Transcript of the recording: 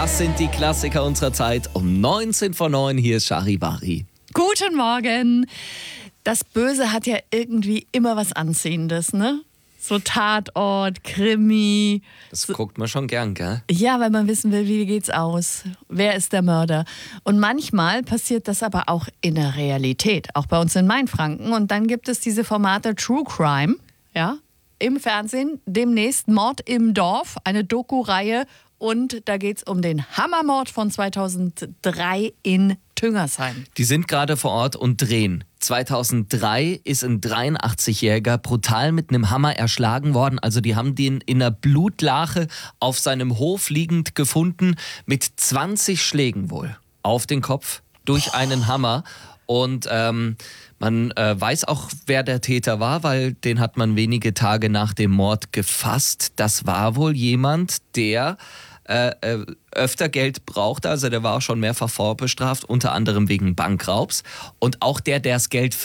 Das sind die Klassiker unserer Zeit. Um 19 vor 9, hier ist Charivari. Guten Morgen. Das Böse hat ja irgendwie immer was Anziehendes, ne? So Tatort, Krimi. Das guckt man schon gern, gell? Ja, weil man wissen will, wie geht's aus? Wer ist der Mörder? Und manchmal passiert das aber auch in der Realität, auch bei uns in Mainfranken. Und dann gibt es diese Formate True Crime, ja, im Fernsehen. Demnächst Mord im Dorf, eine Doku-Reihe. Und da geht's um den Hammermord von 2003 in Tüngersheim. Die sind gerade vor Ort und drehen. 2003 ist ein 83-Jähriger brutal mit einem Hammer erschlagen worden. Also die haben den in einer Blutlache auf seinem Hof liegend gefunden mit 20 Schlägen wohl auf den Kopf durch einen Hammer. Und man weiß auch, wer der Täter war, weil den hat man wenige Tage nach dem Mord gefasst. Das war wohl jemand, der öfter Geld brauchte, also der war auch schon mehrfach vorbestraft, unter anderem wegen Bankraubs. Und auch der das Geld